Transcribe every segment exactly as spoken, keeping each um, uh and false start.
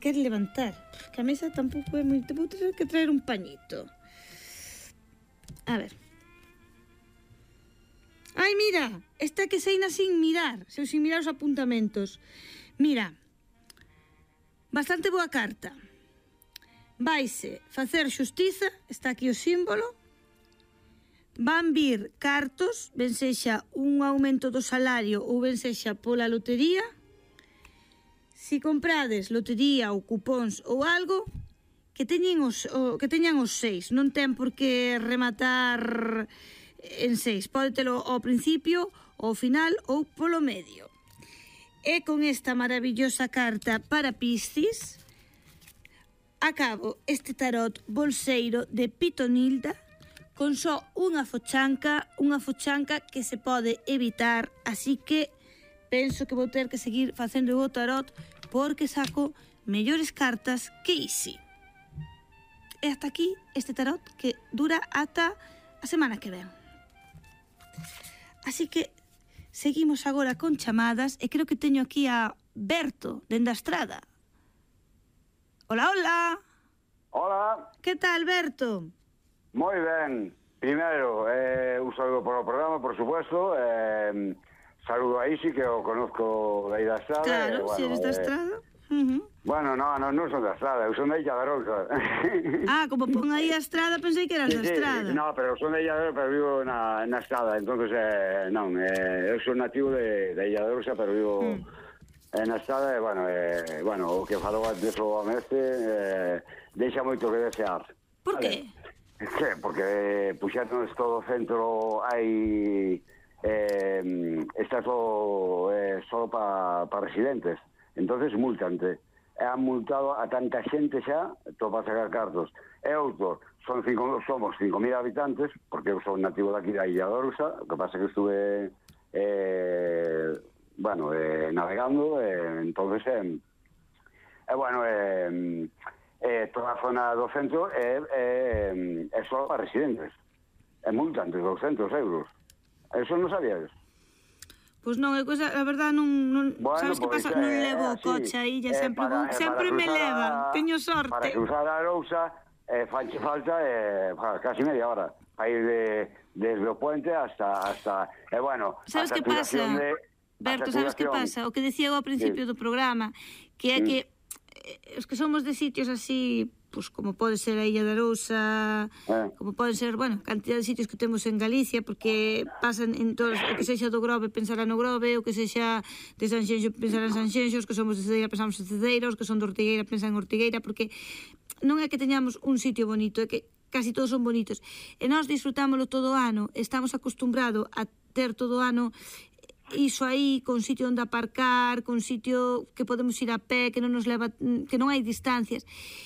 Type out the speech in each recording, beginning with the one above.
quere levantar. Que a mesa tampouco é moito. Vou ter que traer un pañito. A ver. Ai, mira, esta que seina sin mirar, seu sin mirar os apuntamentos. Mira, bastante boa carta. Vaise facer xustiza, está aquí o símbolo. Van vir cartos, ben sexa un aumento do salario ou ben sexa pola lotería. Si comprades lotería ou cupóns ou algo, que teñen os, o, que teñan os seis. Non ten por que rematar en seis. Pode telo ao principio, ao final ou polo medio. E con esta maravillosa carta para Piscis, acabo este tarot bolseiro de Pitonilda con só unha fochanca, unha fochanca que se pode evitar, así que penso que vou ter que seguir facendo o tarot porque saco mellores cartas que isi. E hasta aquí este tarot que dura ata a semana que ven. Así que seguimos agora con chamadas e creo que teño aquí a Berto, dende a Estrada. Hola, hola. Hola. Que tal, Berto? Moi ben. Primeiro, eh, un saludo por o programa, por supuesto. Eh, saludo a Isi, que o conozco da da Estrada. Claro, eh, bueno, si eres da Estrada. Eh, uh-huh. Bueno, no, no, non son da Estrada, eu son da Illa da Rousa. Ah, como pon aí a Estrada, pensei que eras sí, da Estrada. Sí, no, pero son da Illa da Rousa, pero vivo na, na Estrada, entonces, eh, non, eh, eu son nativo de, de Illa da Rousa, pero vivo mm. eh, na Estrada, e, bueno, eh, bueno, o que falou antes o Ameste, eh, deixa moito que desear. Por vale? que? Que, porque puxéronos todo o centro hai eh, está todo eh, só para pa residentes, entonces multante e han multado a tanta xente xa todo para sacar cartos e outro, son cinco, somos cinco mil habitantes, porque eu son nativo daqui da Illa da Rousa, o que pasa que estuve eh, bueno, eh, navegando e entonces eh, e bueno eh, Eh, toda a zona do centro é, é, é só para residentes. É multante, doscentos euros. Eso non sabías? Pois non, é cosa, a verdad non, non bueno, sabes que pues, pasa, eh, non levo o sí, coche aí, ya eh, sempre para, vou, sempre me leva, a, teño sorte. Para cruzar a Arousa eh, fanche falta eh, casi media hora para ir de, desde o puente hasta hasta e eh, bueno, sabes que pasa? De, Berto, sabes que pasa? O que decía ao principio sí. do programa, que é mm. que os que somos de sitios así, pues como pode ser a Illa da Rousa, eh. como pode ser, bueno, cantidad de sitios que temos en Galicia, porque pasan en todos, o que sexa do Grove pensará no Grove, o que sexa de Sanxenxo pensará en Sanxenxo, os que somos de Cedeira pensamos en Cedeira, os que son de Ortigueira pensan en Ortigueira, porque non é que teñamos un sitio bonito, é que casi todos son bonitos, e nós disfrutámoslo todo o ano, estamos acostumbrados a ter todo o ano iso aí, con sitio onde aparcar, con sitio que podemos ir a pé, que non nos leva, que non hai distancias.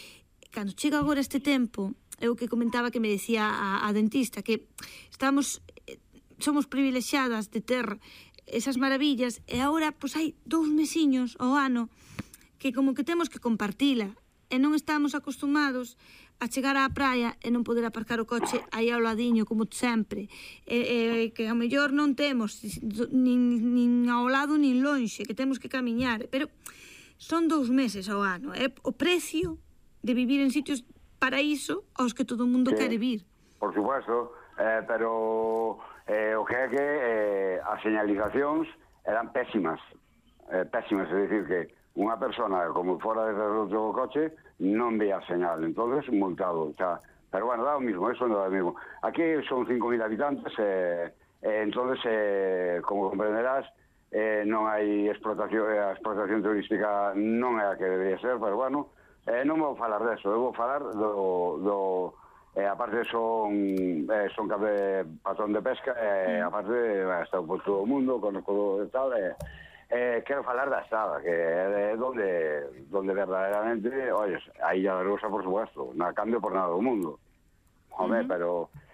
Cando chega agora este tempo, é o que comentaba que me decía a, a dentista, que estamos, somos privilexiadas de ter esas maravillas, e agora, pois hai dous mesiños ao ano que como que temos que compartila, e non estamos acostumados a chegar á praia e non poder aparcar o coche aí ao ladiño, como sempre, e, e que ao mellor non temos nin, nin ao lado nin lonxe, que temos que camiñar, pero son dous meses ao ano, é o precio de vivir en sitios paraíso aos que todo o mundo sí, quere vir. Por supuesto, eh, pero eh, o que é que eh, as señalizacións eran pésimas, eh, pésimas, é dicir que unha persona como fora detrás do coche non veía señal, entonces multado, o sea, pero bueno, dá o mismo, eso non dá o mismo. Aquí son cinco mil habitantes e eh, eh, entonces eh, como comprenderás eh, non hai explotación, a explotación turística non é a que debería ser, pero bueno, eh, non vou falar deso, eu vou falar do, do eh, aparte son eh, son cabe patrón de pesca e eh, aparte eh, está por todo o mundo, conozco e tal, e eh, Eh, quero falar da Estrada, que é donde, donde verdaderamente, oye, a Illa da Rousa, por supuesto, non cambio por nada do mundo. Home, uh -huh. pero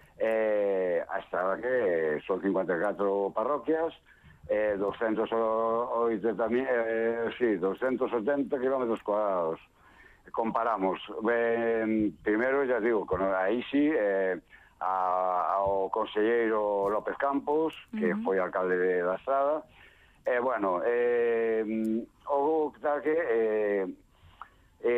eh, a Estrada que son cincuenta e catro parroquias, eh, doscientos oitenta, eh, sí, doscientos setenta kilómetros cuadrados. Comparamos, ben, primeiro, ya digo, con aí sí, eh, a, ao conselleiro López Campos, que uh -huh. foi alcalde da Estrada. Eh, bueno, eh, o tal que eh,